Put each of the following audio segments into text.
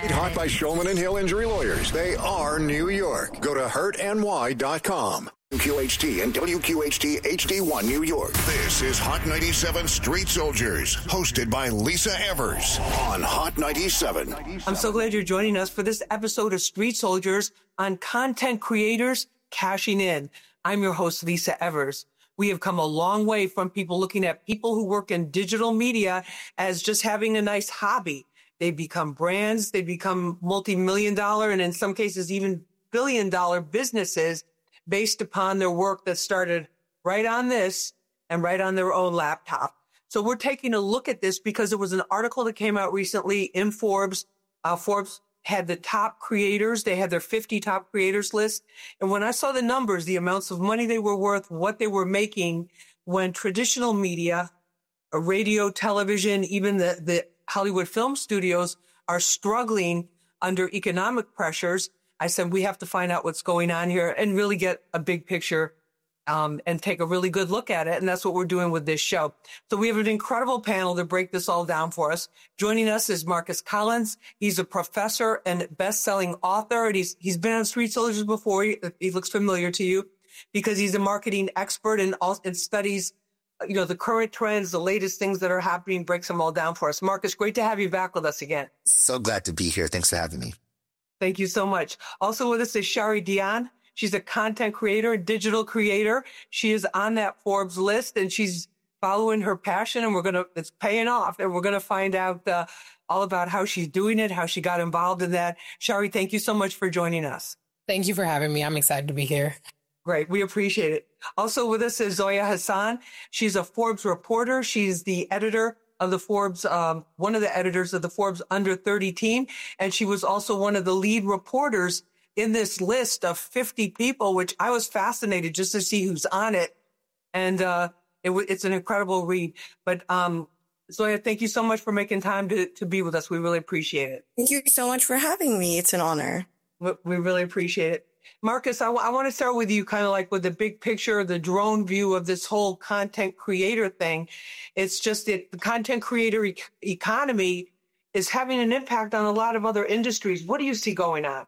Hot by Shulman and Hill Injury Lawyers. They are New York. Go to hurtny.com. QHT and WQHT HD1 New York. This is Hot 97 Street Soldiers, hosted by Lisa Evers on Hot 97. I'm so glad you're joining us for this episode of Street Soldiers on content creators cashing in. I'm your host, Lisa Evers. We have come a long way from people looking at people who work in digital media as just having a nice hobby. They become brands, they become multi-million dollar, and in some cases even billion-dollar businesses based upon their work that started right on this and right on their own laptop. So we're taking a look at this because there was an article that came out recently in Forbes. Forbes had the top creators. They had their 50 top creators list. And when I saw the numbers, the amounts of money they were worth, what they were making, when traditional media, radio, television, even the Hollywood film studios are struggling under economic pressures, I said, we have to find out what's going on here and really get a big picture and take a really good look at it. And that's what we're doing with this show. So we have an incredible panel to break this all down for us. Joining us is Marcus Collins. He's a professor and best-selling author. And he's been on Street Soldiers before. He looks familiar to you because he's a marketing expert and studies, the current trends, the latest things that are happening, breaks them all down for us. Marcus, great to have you back with us again. So glad to be here. Thanks for having me. Thank you so much. Also with us is Shari Dion. She's a content creator, a digital creator. She is on that Forbes list and she's following her passion and it's paying off. And we're going to find out all about how she's doing it, how she got involved in that. Shari, thank you so much for joining us. Thank you for having me. I'm excited to be here. Great. We appreciate it. Also with us is Zoya Hassan. She's a Forbes reporter. She's the editor of the Forbes, one of the editors of the Forbes Under 30 team. And she was also one of the lead reporters in this list of 50 people, which I was fascinated just to see who's on it. And it's an incredible read. But Zoya, thank you so much for making time to be with us. We really appreciate it. Thank you so much for having me. It's an honor. We really appreciate it. Marcus, I want to start with you kind of like with the big picture, the drone view of this whole content creator thing. It's just that the content creator economy is having an impact on a lot of other industries. What do you see going on?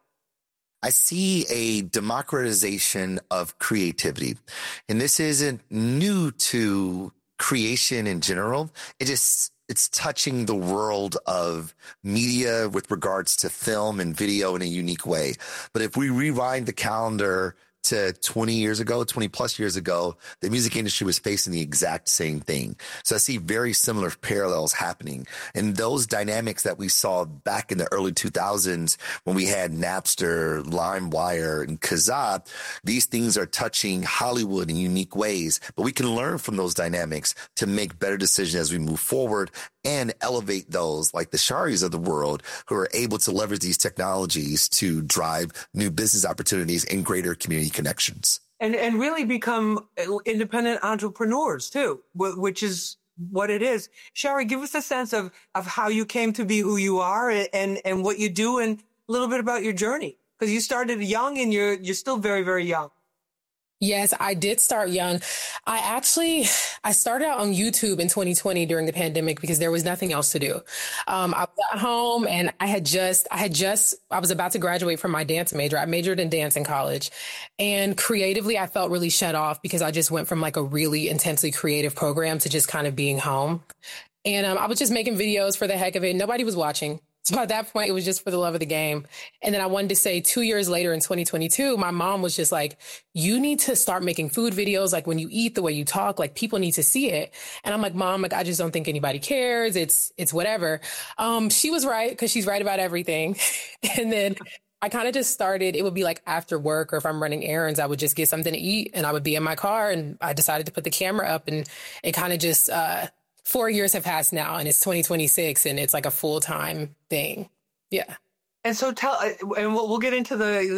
I see a democratization of creativity, and this isn't new to creation in general. It's touching the world of media with regards to film and video in a unique way. But if we rewind the calendar to 20 plus years ago, the music industry was facing the exact same thing. So I see very similar parallels happening. And those dynamics that we saw back in the early 2000s when we had Napster, LimeWire, and Kazaa, these things are touching Hollywood in unique ways. But we can learn from those dynamics to make better decisions as we move forward and elevate those like the Sharis of the world who are able to leverage these technologies to drive new business opportunities and greater community connections. And really become independent entrepreneurs too, which is what it is. Shari, give us a sense of how you came to be who you are and what you do and a little bit about your journey. Because you started young and you're still very, very young. Yes, I did start young. I started out on YouTube in 2020 during the pandemic because there was nothing else to do. I was at home and I was about to graduate from my dance major. I majored in dance in college, and creatively I felt really shut off because I just went from like a really intensely creative program to just kind of being home. And I was just making videos for the heck of it. Nobody was watching. So at that point, it was just for the love of the game. And then I wanted to say 2 years later in 2022, my mom was just like, you need to start making food videos. Like when you eat, the way you talk, like people need to see it. And I'm like, Mom, like, I just don't think anybody cares. It's whatever. She was right because she's right about everything. And then I kind of just started, it would be like after work or if I'm running errands, I would just get something to eat and I would be in my car and I decided to put the camera up and it kind of just, 4 years have passed now and it's 2026 and it's like a full-time thing. Yeah. And so and we'll get into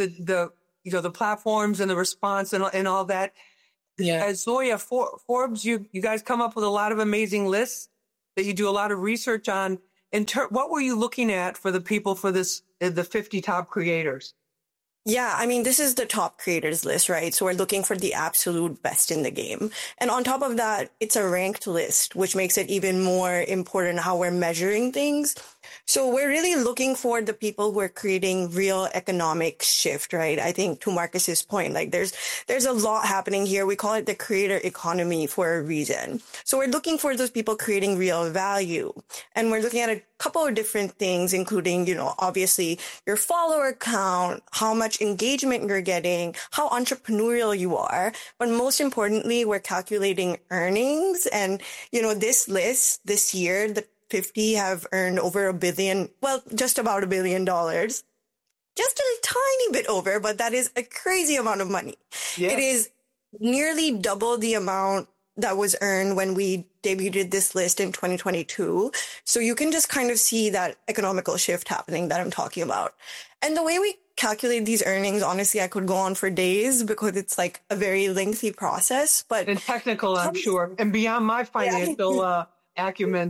the platforms and the response and all that. Yeah. As Zoya, Forbes, you guys come up with a lot of amazing lists that you do a lot of research on. What were you looking at for the people for the 50 top creators? Yeah, I mean, this is the top creators list, right? So we're looking for the absolute best in the game. And on top of that, it's a ranked list, which makes it even more important how we're measuring things. So we're really looking for the people who are creating real economic shift, right? I think to Marcus's point, like there's a lot happening here. We call it the creator economy for a reason. So we're looking for those people creating real value. And we're looking at a couple of different things, including, obviously your follower count, how much engagement you're getting, how entrepreneurial you are. But most importantly, we're calculating earnings. And, this list this year, the 50 have earned over $1 billion, well, just about $1 billion, just a tiny bit over, but that is a crazy amount of money. Yes. It is nearly double the amount that was earned when we debuted this list in 2022. So you can just kind of see that economical shift happening that I'm talking about. And the way we calculate these earnings, honestly, I could go on for days because it's like a very lengthy process, but and technical, I'm sure, and beyond my financial acumen.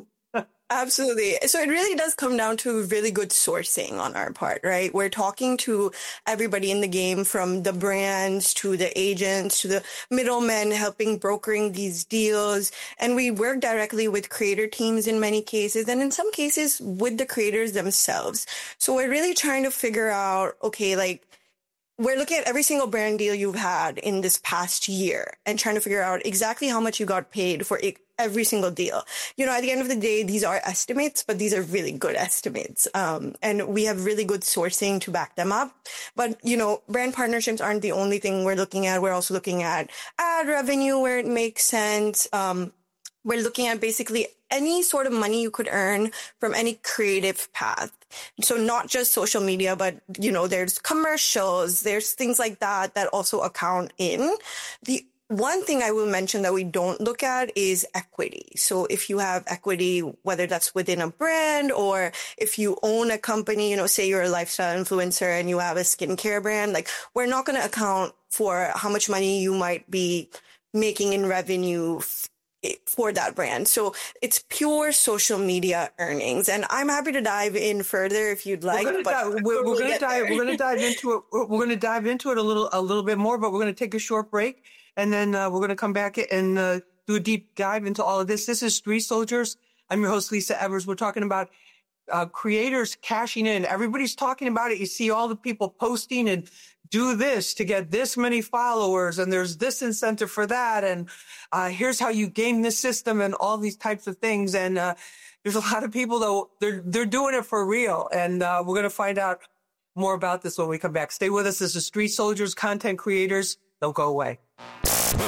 Absolutely. So it really does come down to really good sourcing on our part, right? We're talking to everybody in the game, from the brands to the agents to the middlemen helping brokering these deals. And we work directly with creator teams in many cases, and in some cases with the creators themselves. So we're really trying to figure out, okay, like, we're looking at every single brand deal you've had in this past year and trying to figure out exactly how much you got paid for every single deal. At the end of the day, these are estimates, but these are really good estimates. And we have really good sourcing to back them up. But, brand partnerships aren't the only thing we're looking at. We're also looking at ad revenue where it makes sense. We're looking at basically any sort of money you could earn from any creative path. So not just social media, but, there's commercials, there's things like that also account in. The one thing I will mention that we don't look at is equity. So if you have equity, whether that's within a brand or if you own a company, say you're a lifestyle influencer and you have a skincare brand, like, we're not going to account for how much money you might be making in revenue for that brand. So it's pure social media earnings. And I'm happy to dive in further if you'd like. We're going to dive into it. We're going to dive into it a little bit more, but we're going to take a short break, and then we're going to come back and do a deep dive into all of this. This is Street Soldiers. I'm your host, Lisa Evers. We're talking about creators cashing in. Everybody's talking about it. You see all the people posting and do this to get this many followers, and there's this incentive for that, and here's how you game this system, and all these types of things. And there's a lot of people, though, they're doing it for real, and we're going to find out more about this when we come back. Stay with us. This is Street Soldiers, content creators. Don't go away.